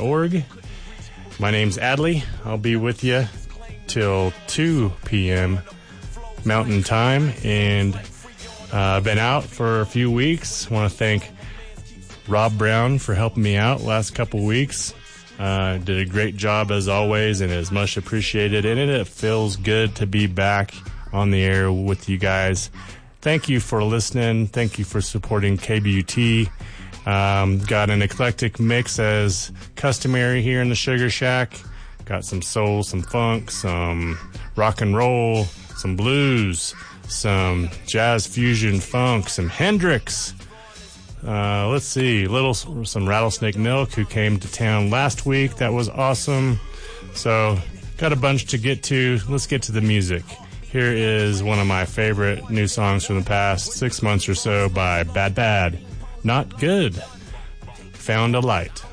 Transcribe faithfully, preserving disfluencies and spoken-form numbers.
org. My name's Adley. I'll be with you till two p.m. Mountain Time, and uh, I've been out for a few weeks. Want to thank Rob Brown for helping me out last couple weeks. Uh, did a great job as always, and is much appreciated. And it feels good to be back on the air with you guys. Thank you for listening. Thank you for supporting K B U T. Um, got an eclectic mix as customary here in the Sugar Shack. Got some soul, some funk, some rock and roll, some blues, some jazz fusion funk, some Hendrix. Uh, let's see, little some Rattlesnake Milk, who came to town last week. That was awesome. So, got a bunch to get to. Let's get to the music. Here is one of my favorite new songs from the past six months or so by Bad Bad. Not Good. Found a Light.